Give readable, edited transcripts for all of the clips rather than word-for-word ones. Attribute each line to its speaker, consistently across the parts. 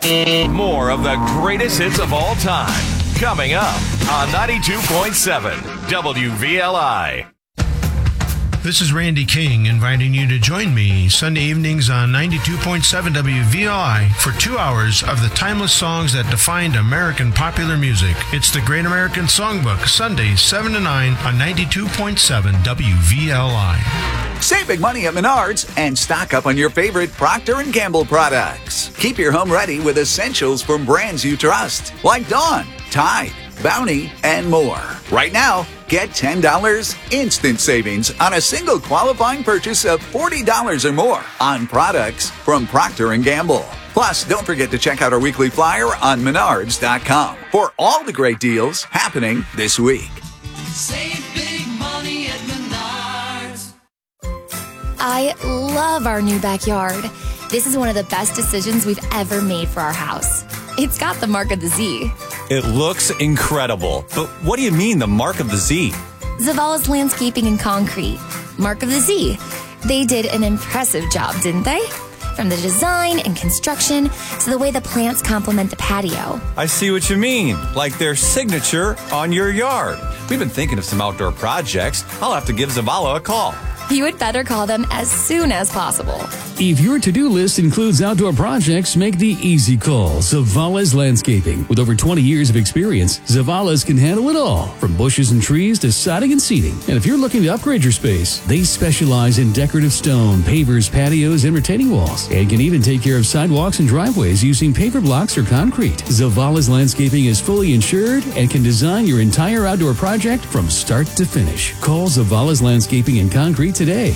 Speaker 1: More of the greatest hits of all time. Coming up on 92.7 WVLI.
Speaker 2: This is Randy King inviting you to join me Sunday evenings on 92.7 WVLI for 2 hours of the timeless songs that defined American popular music. It's the Great American Songbook, Sundays 7 to 9 on 92.7 WVLI.
Speaker 3: Save big money at Menards and stock up on your favorite Procter & Gamble products. Keep your home ready with essentials from brands you trust, like Dawn, Tide, Bounty, and more. Right now, get $10 instant savings on a single qualifying purchase of $40 or more on products from Procter & Gamble. Plus, don't forget to check out our weekly flyer on Menards.com for all the great deals happening this week.
Speaker 4: Save big money at Menards.
Speaker 5: I love our new backyard. This is one of the best decisions we've ever made for our house. It's got the mark of the Z.
Speaker 6: It looks incredible. But what do you mean, the mark of the Z?
Speaker 5: Zavala's Landscaping and Concrete. Mark of the Z. They did an impressive job, didn't they? From the design and construction to the way the plants complement the patio.
Speaker 6: I see what you mean. Like their signature on your yard. We've been thinking of some outdoor projects. I'll have to give Zavala a call.
Speaker 5: You would better call them as soon as possible.
Speaker 7: If your to-do list includes outdoor projects, make the easy call. Zavala's Landscaping. With over 20 years of experience, Zavala's can handle it all, from bushes and trees to siding and seating. And if you're looking to upgrade your space, they specialize in decorative stone, pavers, patios, and retaining walls, and can even take care of sidewalks and driveways using paver blocks or concrete. Zavala's Landscaping is fully insured and can design your entire outdoor project from start to finish. Call Zavala's Landscaping and Concrete today,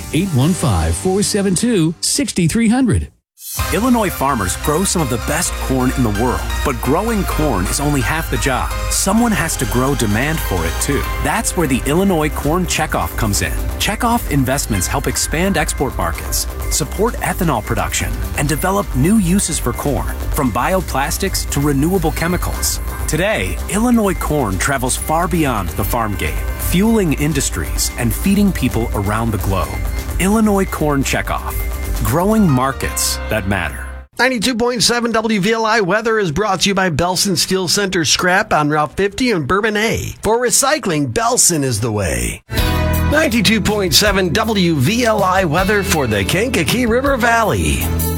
Speaker 7: 815-472-6300.
Speaker 8: Illinois farmers grow some of the best corn in the world, but growing corn is only half the job. Someone has to grow demand for it too. That's where the Illinois Corn Checkoff comes in. Checkoff investments help expand export markets, support ethanol production, and develop new uses for corn, from bioplastics to renewable chemicals. Today, Illinois corn travels far beyond the farm gate, fueling industries and feeding people around the globe. Illinois Corn Checkoff. Growing markets that matter.
Speaker 9: 92.7 WVLI weather is brought to you by Belson Steel Center Scrap on Route 50 in Bourbonnais. For recycling, Belson is the way. 92.7 WVLI weather for the Kankakee River Valley.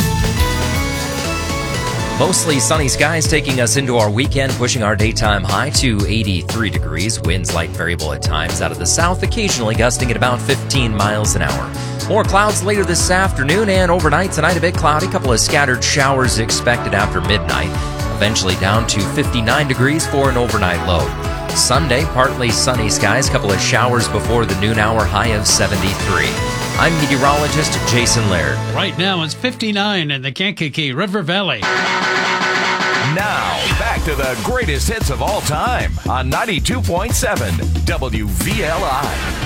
Speaker 10: Mostly sunny skies taking us into our weekend, pushing our daytime high to 83 degrees. Winds light and variable at times out of the south, occasionally gusting at about 15 miles an hour. More clouds later this afternoon and overnight. Tonight a bit cloudy, a couple of scattered showers expected after midnight. Eventually down to 59 degrees for an overnight low. Sunday, partly sunny skies, a couple of showers before the noon hour, high of 73. I'm meteorologist Jason Laird.
Speaker 11: Right now it's 59 in the Kankakee River Valley.
Speaker 1: Now, back to the greatest hits of all time on 92.7 WVLI.